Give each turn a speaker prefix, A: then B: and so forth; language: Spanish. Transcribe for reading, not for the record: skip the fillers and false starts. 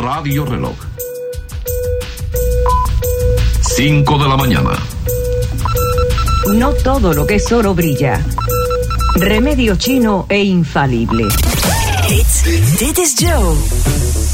A: Radio Reloj. 5 de la mañana.
B: No todo lo que es oro brilla. Remedio chino e infalible.
C: Dit is Joe.